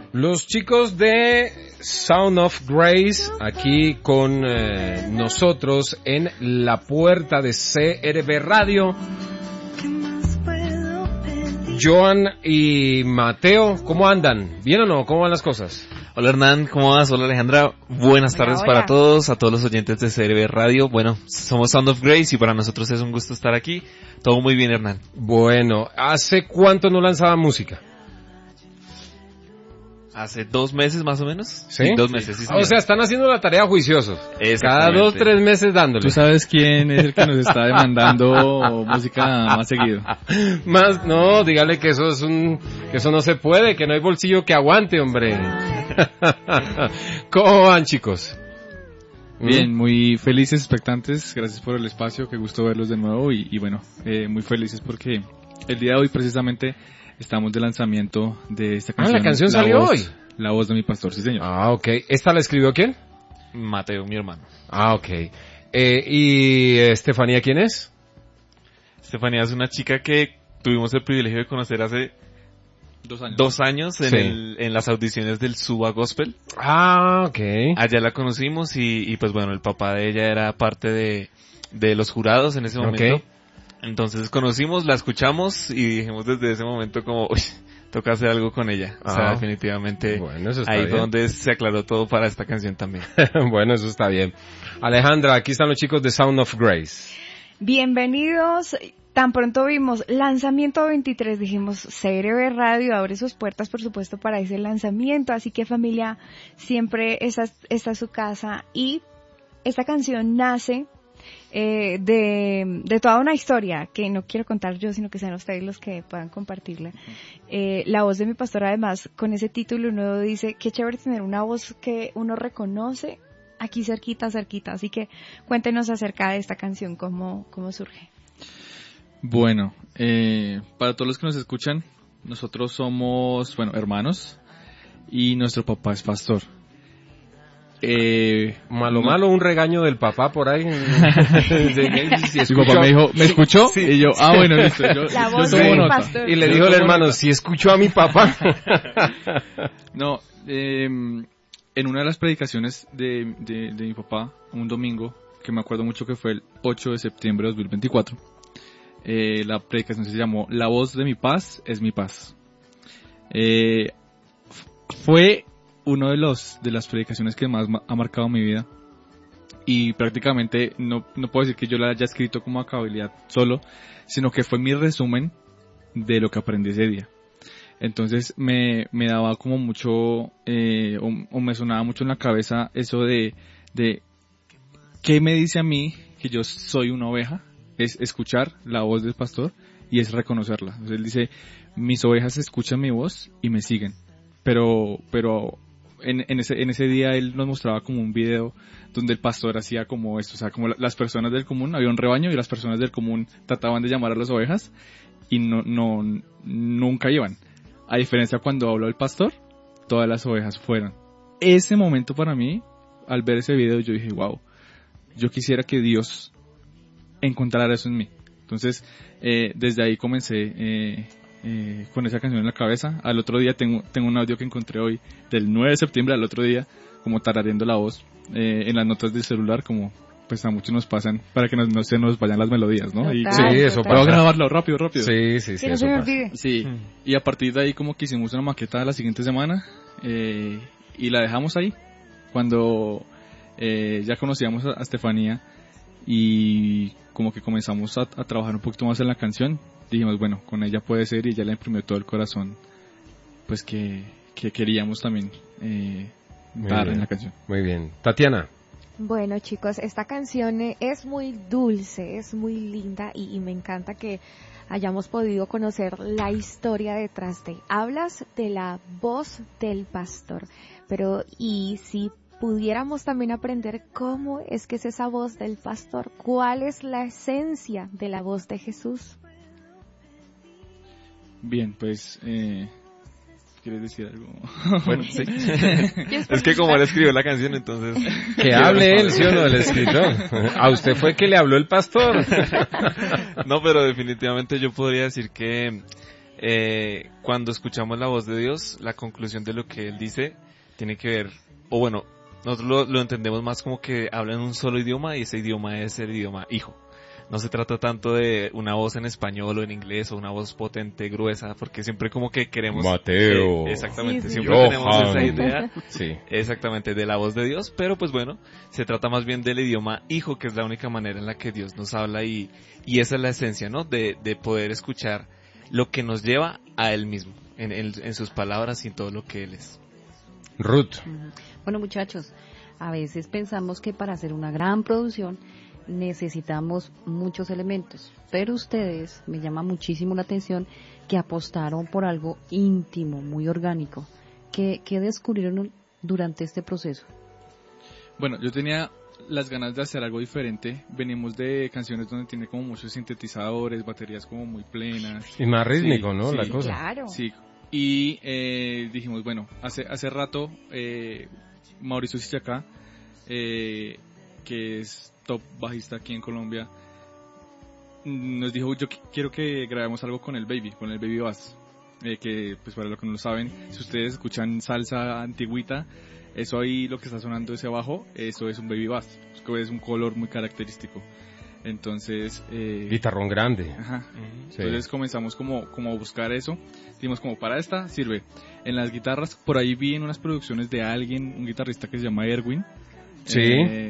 Los chicos de Sound of Grace aquí con nosotros en la puerta de CRB Radio. Joan y Mateo, ¿cómo andan? ¿Bien o no? ¿Cómo van las cosas? Hola Hernán, ¿cómo vas? Hola Alejandra, buenas tardes para todos, a todos los oyentes de CRB Radio. Bueno, somos Sound of Grace y para nosotros es un gusto estar aquí. Todo muy bien, Hernán. Bueno, ¿hace cuánto no lanzaba música? Hace 2 meses más o menos. ¿Sí? 2 meses, sí. O sea, están haciendo la tarea juiciosos. Cada 2-3 meses dándole. ¿Tú sabes quién es el que nos está demandando música más seguido? Más, no, dígale que eso es que eso no se puede, que no hay bolsillo que aguante, hombre. ¿Cómo van, chicos? Bien, muy felices, expectantes. Gracias por el espacio, qué gusto verlos de nuevo y bueno, muy felices porque el día de hoy precisamente estamos de lanzamiento de esta canción. ¿La canción salió hoy? La voz de mi pastor, sí señor. Ok. ¿Esta la escribió quién? Mateo, mi hermano. Ok. ¿Y Estefanía quién es? Estefanía es una chica que tuvimos el privilegio de conocer hace 2 años en las audiciones del Suba Gospel. Ok. Allá la conocimos y pues bueno, el papá de ella era parte de los jurados en ese momento. Okay. Entonces conocimos, la escuchamos y dijimos desde ese momento como, uy, toca hacer algo con ella. O sea, definitivamente bueno, eso está ahí bien. fue donde se aclaró todo para esta canción también. Bueno, eso está bien. Alejandra, aquí están los chicos de Sound of Grace. Bienvenidos. Tan pronto vimos lanzamiento 23, dijimos CRB Radio abre sus puertas, por supuesto, para ese lanzamiento. Así que familia, siempre esta es su casa. Y esta canción nace de toda una historia que no quiero contar yo, sino que sean ustedes los que puedan compartirla. La voz de mi pastor, además, con ese título uno dice, qué chévere tener una voz que uno reconoce aquí cerquita. Así que cuéntenos acerca de esta canción, cómo surge. Bueno, para todos los que nos escuchan, nosotros somos, hermanos y nuestro papá es pastor. Malo, un regaño del papá por ahí. Mi papá me dijo, ¿me escuchó? Sí. Y yo, bueno, listo. La voz yo del tomo nota. pastor. Y le dijo el hermano, si escuchó a mi papá. No, en una de las predicaciones de mi papá, un domingo, que me acuerdo mucho que fue el 8 de septiembre de 2024, la predicación se llamó La voz de mi paz es mi paz. Fue uno de las predicaciones que más ha marcado mi vida y prácticamente no puedo decir que yo la haya escrito como a cabalidad solo, sino que fue mi resumen de lo que aprendí ese día. Entonces me daba como mucho o me sonaba mucho en la cabeza eso de ¿qué me dice a mí que yo soy una oveja? Es escuchar la voz del pastor y es reconocerla. Entonces él dice, mis ovejas escuchan mi voz y me siguen. Pero en ese día él nos mostraba como un video donde el pastor hacía como esto, o sea, como las personas del común, había un rebaño y las personas del común trataban de llamar a las ovejas y nunca iban. A diferencia cuando habló el pastor, todas las ovejas fueron. Ese momento para mí, al ver ese video, yo dije, wow, yo quisiera que Dios encontrara eso en mí. Entonces, desde ahí comencé con esa canción en la cabeza. Al otro día tengo un audio que encontré hoy, del 9 de septiembre al otro día, como tarareando la voz en las notas del celular, como pues a muchos nos pasan, para que no se nos vayan las melodías, ¿no? Total, sí, eso Voy a grabarlo rápido. Sí, Que no se me olvide. Sí, y a partir de ahí como que hicimos una maqueta la siguiente semana y la dejamos ahí. Cuando ya conocíamos a Estefanía y como que comenzamos a trabajar un poquito más en la canción, dijimos, bueno, con ella puede ser, y ya le imprimió todo el corazón, pues que queríamos también dar en la canción. Muy bien. Tatiana. Bueno, chicos, esta canción es muy dulce, es muy linda y me encanta que hayamos podido conocer la historia detrás de. Hablas de la voz del pastor, pero ¿y si pudiéramos también aprender cómo es que es esa voz del pastor? ¿Cuál es la esencia de la voz de Jesús? Bien, pues ¿quieres decir algo? Bueno, sí. Es que como él escribió la canción, entonces... Que hable él, ¿sí o no, el escritor? A usted fue que le habló el pastor. No, pero definitivamente yo podría decir que cuando escuchamos la voz de Dios, la conclusión de lo que Él dice tiene que ver, o bueno, nosotros lo entendemos más como que habla en un solo idioma y ese idioma es el idioma hijo. No se trata tanto de una voz en español o en inglés o una voz potente, gruesa, porque siempre como que queremos... Mateo. Exactamente, Sí, siempre tenemos esa idea. Sí. Exactamente, de la voz de Dios, pero pues bueno, se trata más bien del idioma hijo, que es la única manera en la que Dios nos habla y esa es la esencia, ¿no? De poder escuchar lo que nos lleva a Él mismo, en sus palabras y en todo lo que Él es. Ruth. Bueno, muchachos, a veces pensamos que para hacer una gran producción necesitamos muchos elementos, pero ustedes, me llama muchísimo la atención que apostaron por algo íntimo, muy orgánico. ¿Qué descubrieron durante este proceso? Bueno, yo tenía las ganas de hacer algo diferente. Venimos de canciones donde tiene como muchos sintetizadores, baterías como muy plenas. Y más rítmico, Sí, ¿no? sí. La cosa. Claro. Sí, y dijimos, bueno, hace rato Mauricio Sichacá, que es top bajista aquí en Colombia, nos dijo, yo quiero que grabemos algo con el Baby Bass, que pues para los que no lo saben, si ustedes escuchan salsa antigüita, eso ahí lo que está sonando ese bajo, eso es un Baby Bass, que es un color muy característico. Entonces Guitarrón grande. ajá. Sí. Entonces comenzamos como a buscar eso. Dijimos como para esta sirve. En las guitarras, por ahí vi en unas producciones de alguien, un guitarrista que se llama Erwin. Sí.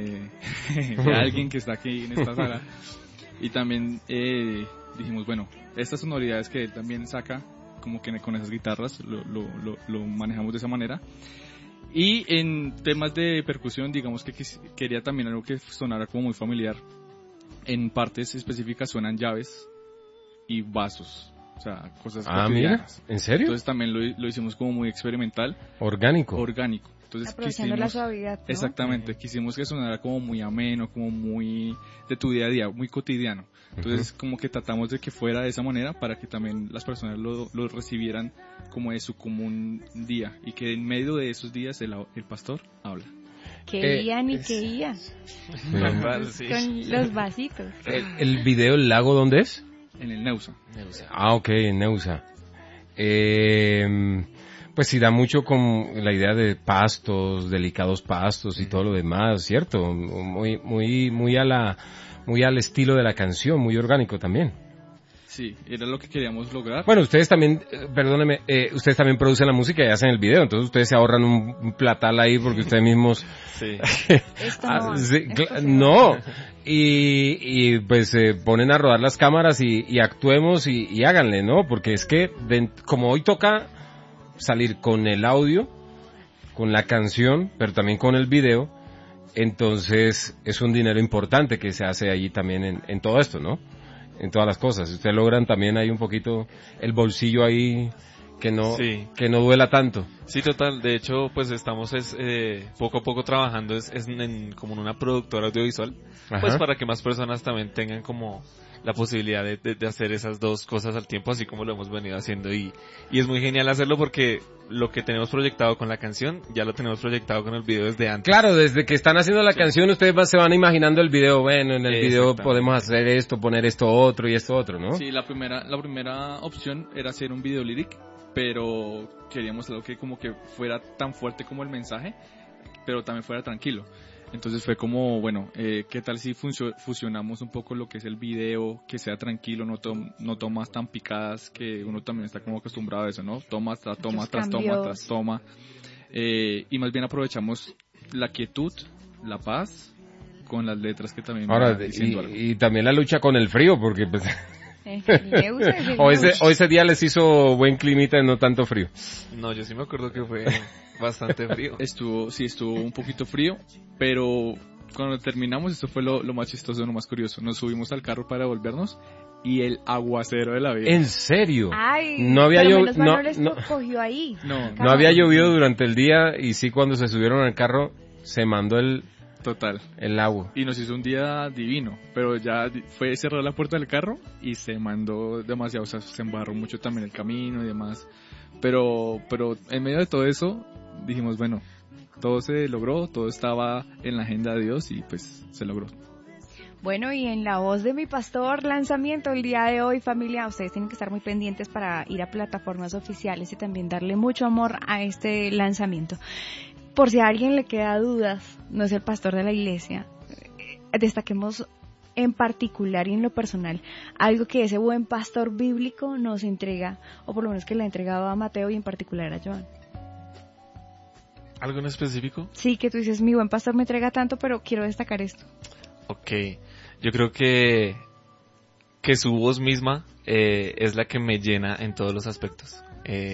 De alguien que está aquí en esta sala. Y también dijimos, bueno, estas sonoridades que él también saca, como que con esas guitarras, lo manejamos de esa manera. Y en temas de percusión, digamos que quería también algo que sonara como muy familiar. En partes específicas suenan llaves y vasos, o sea, cosas Mira, cotidianas. ¿en serio? Entonces también lo hicimos como muy experimental, Orgánico. orgánico. Entonces Aprovechando la suavidad, ¿no? exactamente, quisimos que sonara como muy ameno, como muy de tu día a día, muy cotidiano. Entonces como que tratamos de que fuera de esa manera para que también las personas lo recibieran como de su común día y que en medio de esos días el pastor habla. Querían y quería. Total, sí. Con los vasitos. ¿El video, el lago, dónde es? En el Neusa. Ah, ok, en Neusa. Pues sí da mucho con la idea de pastos, delicados pastos y todo lo demás, ¿cierto? Muy al estilo de la canción, muy orgánico también. Sí, era lo que queríamos lograr. Bueno, ustedes también, perdóneme, ustedes también producen la música y hacen el video, entonces ustedes se ahorran un platal ahí porque ustedes mismos... Sí. Esto no va. Sí, Esto se no, y pues se ponen a rodar las cámaras y actuemos y háganle, ¿no? Porque es que como hoy toca salir con el audio, con la canción, pero también con el video, entonces es un dinero importante que se hace allí también en todo esto, ¿no? En todas las cosas. Ustedes logran también ahí un poquito el bolsillo ahí que no duela tanto. Sí, total. De hecho, pues estamos poco a poco trabajando como en una productora audiovisual, Ajá. pues para que más personas también tengan como la posibilidad de hacer esas dos cosas al tiempo, así como lo hemos venido haciendo y es muy genial hacerlo porque lo que tenemos proyectado con la canción ya lo tenemos proyectado con el video desde antes. Claro, desde que están haciendo la canción ustedes se van imaginando el video, bueno, en el video podemos hacer esto, poner esto otro y esto otro, ¿no? Sí, la primera opción era hacer un video lyric, pero queríamos algo que como que fuera tan fuerte como el mensaje, pero también fuera tranquilo. Entonces fue como, bueno, ¿qué tal si fusionamos un poco lo que es el video, que sea tranquilo, no tomas tan picadas, que uno también está como acostumbrado a eso, ¿no? Tomas tras toma, tras toma, tras toma. Y más bien aprovechamos la quietud, la paz, con las letras que también Ahora, van diciendo algo. y también la lucha con el frío, porque pues... El o ese día les hizo buen climita y no tanto frío. No, yo sí me acuerdo que fue bastante frío. Estuvo un poquito frío, pero cuando terminamos, esto fue lo más chistoso, lo más curioso. Nos subimos al carro para volvernos y el aguacero de la vida. ¿En serio? Ay, no había cogió ahí. No había llovido durante el día y sí cuando se subieron al carro se mandó el agua. Y nos hizo un día divino, pero ya fue cerrar la puerta del carro y se mandó demasiado, o sea, se embarró mucho también el camino y demás. Pero en medio de todo eso dijimos, bueno, todo se logró, todo estaba en la agenda de Dios y pues se logró. Bueno, y en la voz de mi pastor, lanzamiento el día de hoy, familia. Ustedes tienen que estar muy pendientes para ir a plataformas oficiales y también darle mucho amor a este lanzamiento. Por si a alguien le queda dudas, no es el pastor de la iglesia, destaquemos en particular y en lo personal algo que ese buen pastor bíblico nos entrega, o por lo menos que le ha entregado a Mateo y en particular a Joan. ¿Algo en específico? Sí, que tú dices, mi buen pastor me entrega tanto, pero quiero destacar esto. Ok, yo creo que su voz misma es la que me llena en todos los aspectos.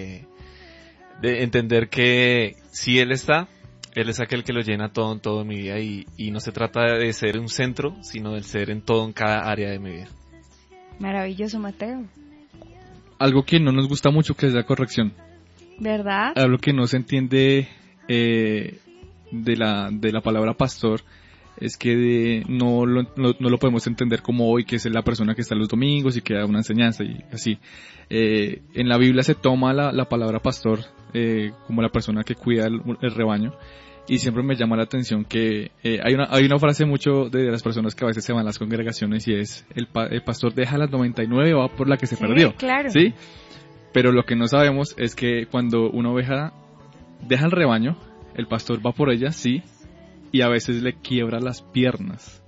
De entender que si Él es aquel que lo llena todo en todo en mi vida y no se trata de ser un centro, sino de ser en todo en cada área de mi vida. Maravilloso, Mateo. Algo que no nos gusta mucho, que es la corrección. ¿Verdad? Algo que no se entiende de la palabra pastor es que no lo podemos entender como hoy, que es la persona que está los domingos y que da una enseñanza y así. En la Biblia se toma la palabra pastor como la persona que cuida el rebaño, y siempre me llama la atención que hay una frase mucho de las personas que a veces se van a las congregaciones y es el pastor deja las 99 y va por la que se perdió. Claro. ¿Sí? Pero lo que no sabemos es que cuando una oveja deja el rebaño, el pastor va por ella, sí, y a veces le quiebra las piernas,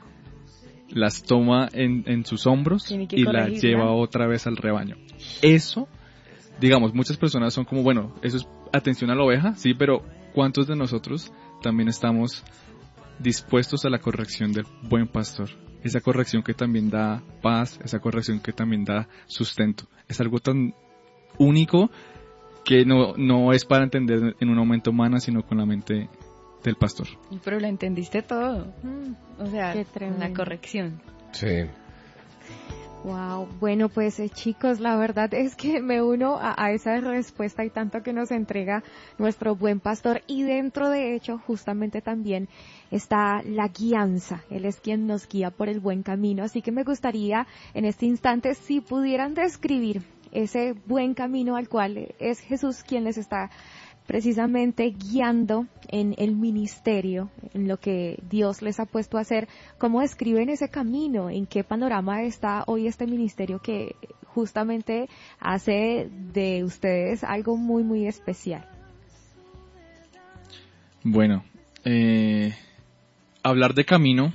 las toma en sus hombros y la lleva otra vez al rebaño. Eso, digamos, muchas personas son como, bueno, eso es atención a la oveja, sí, pero ¿cuántos de nosotros también estamos dispuestos a la corrección del buen pastor? Esa corrección que también da paz, esa corrección que también da sustento. Es algo tan único que no es para entender en una mente humana, sino con la mente del pastor. Pero lo entendiste todo. O sea, Qué tremendo. la corrección. Sí. Wow, bueno pues chicos, la verdad es que me uno a esa respuesta y tanto que nos entrega nuestro buen pastor, y dentro de hecho justamente también está la guianza. Él es quien nos guía por el buen camino, así que me gustaría en este instante si pudieran describir ese buen camino al cual es Jesús quien les está precisamente guiando en el ministerio, en lo que Dios les ha puesto a hacer. ¿Cómo describen ese camino? ¿En qué panorama está hoy este ministerio que justamente hace de ustedes algo muy, muy especial? Bueno, hablar de camino,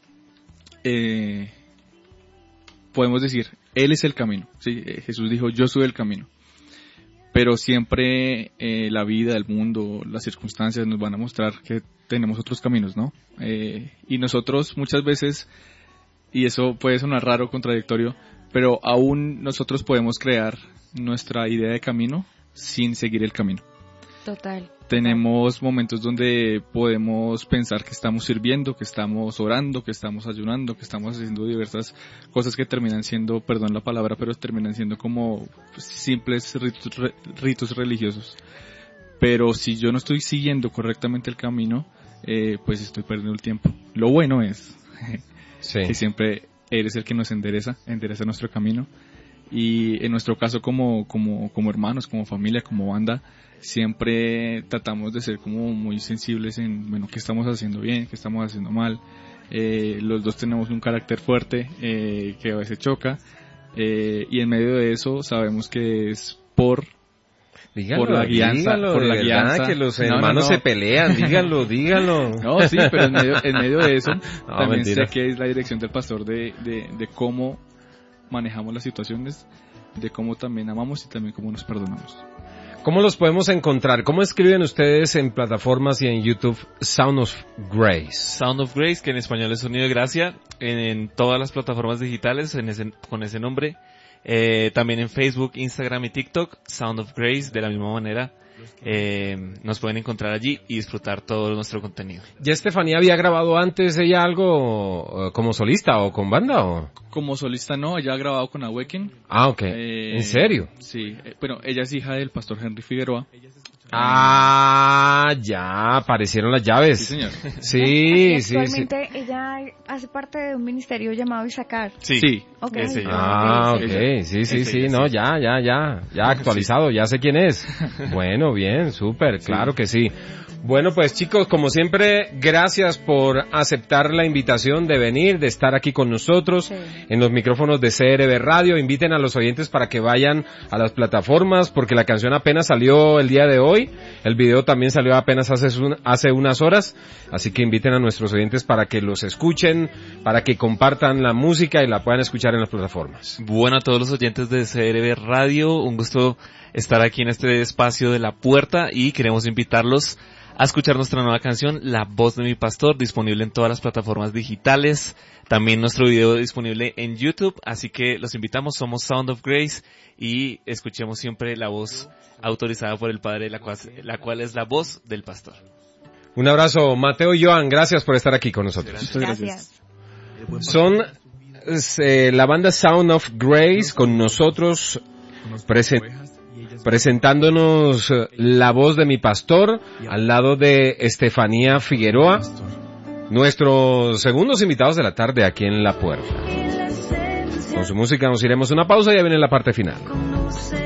podemos decir, Él es el camino. ¿Sí? Jesús dijo, yo soy el camino. Pero siempre la vida, el mundo, las circunstancias nos van a mostrar que tenemos otros caminos, ¿no? Y nosotros muchas veces, y eso puede sonar raro, contradictorio, pero aún nosotros podemos crear nuestra idea de camino sin seguir el camino. Total. Tenemos momentos donde podemos pensar que estamos sirviendo, que estamos orando, que estamos ayunando, que estamos haciendo diversas cosas que terminan siendo, perdón la palabra, pero terminan siendo como simples ritos religiosos. Pero si yo no estoy siguiendo correctamente el camino, pues estoy perdiendo el tiempo. Lo bueno es que siempre eres el que nos endereza nuestro camino. Y en nuestro caso como hermanos, como familia, como banda, siempre tratamos de ser como muy sensibles en, bueno, qué estamos haciendo bien, qué estamos haciendo mal. Los dos tenemos un carácter fuerte que a veces choca, y en medio de eso sabemos que es por la guianza, por la guianza, que los hermanos se pelean, díganlo. No, sí, pero en medio de eso también mentira. sé que es la dirección del pastor de cómo manejamos las situaciones, de cómo también amamos y también cómo nos perdonamos. ¿Cómo los podemos encontrar? ¿Cómo escriben ustedes en plataformas y en YouTube Sound of Grace? Sound of Grace, que en español es Sonido de Gracia, en todas las plataformas digitales con ese nombre. También en Facebook, Instagram y TikTok, Sound of Grace, de la misma manera. Nos pueden encontrar allí y disfrutar todo nuestro contenido. ¿Ya Estefanía había grabado antes ella algo como solista o con banda? ¿O? Como solista no, ella ha grabado con Awaken. Ah, ok. ¿En serio? Sí, bueno, ella es hija del pastor Henry Figueroa. Ah, ya, aparecieron las llaves. Sí, señor. Sí, sí, sí. Actualmente ella hace parte de un ministerio llamado Isacar. Sí. Ok. Ese. Ah, ok. ok, sí, Ese, no, ya actualizado, ya sé quién es. Bueno, Bueno, bien, súper, claro que sí. Bueno, pues chicos, como siempre, gracias por aceptar la invitación de venir, de estar aquí con nosotros en los micrófonos de CRB Radio. Inviten a los oyentes para que vayan a las plataformas, porque la canción apenas salió el día de hoy. El video también salió apenas hace unas horas. Así que inviten a nuestros oyentes para que los escuchen, para que compartan la música y la puedan escuchar en las plataformas. Bueno, a todos los oyentes de CRB Radio, un gusto estar aquí en este espacio de La Puerta y queremos invitarlos a escuchar nuestra nueva canción, La Voz de mi Pastor, disponible en todas las plataformas digitales, también nuestro video disponible en YouTube, así que los invitamos, somos Sound of Grace y escuchemos siempre la voz autorizada por el Padre, la cual es la voz del pastor. Un abrazo, Mateo y Joan, gracias por estar aquí con nosotros. Gracias. Son la banda Sound of Grace con nosotros presentándonos La Voz de mi Pastor al lado de Estefanía Figueroa, nuestros segundos invitados de la tarde aquí en La Puerta. Con su música nos iremos a una pausa y ya viene la parte final.